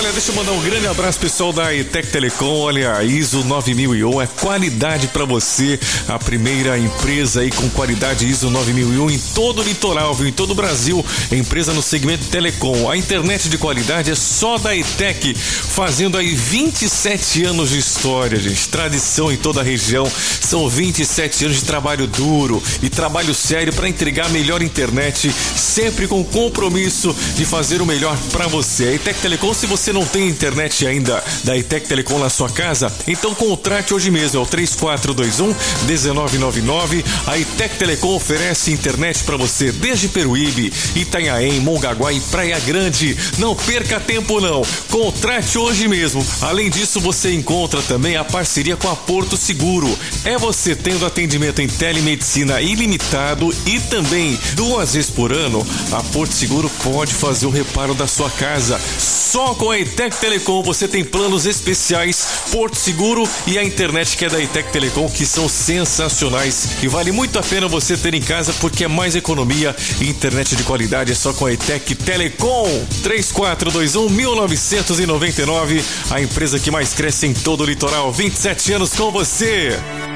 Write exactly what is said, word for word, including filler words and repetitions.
Olha, deixa eu mandar um grande abraço pessoal da ETEC Telecom. Olha, a ISO nove mil e um é qualidade para você, a primeira empresa aí com qualidade ISO nove mil e um em todo o litoral, viu? Em todo o Brasil, empresa no segmento telecom. A internet de qualidade é só da ETEC, fazendo aí vinte e sete anos de história, gente, tradição em toda a região. São vinte e sete anos de trabalho duro e trabalho sério para entregar a melhor internet, sempre com compromisso de fazer o melhor para você. A ETEC Telecom, se você não tem internet ainda da ETEC Telecom na sua casa, então contrate hoje mesmo, é o três quatro dois um, um nove nove nove. A ETEC Telecom oferece internet para você desde Peruíbe, Itanhaém, Mongaguá e Praia Grande. Não perca tempo não, contrate hoje mesmo. Além disso, você encontra também a parceria com a Porto Seguro. É você tendo atendimento em telemedicina ilimitado e também duas vezes por ano, a Porto Seguro pode fazer o reparo da sua casa. Só com a ETEC Telecom você tem planos especiais Porto Seguro e a internet que é da ETEC Telecom, que são sensacionais e vale muito a pena você ter em casa porque é mais economia e internet de qualidade é só com a ETEC Telecom. Três quatro dois um, mil novecentos e noventa e nove, a empresa que mais cresce em todo o litoral. vinte e sete anos com você.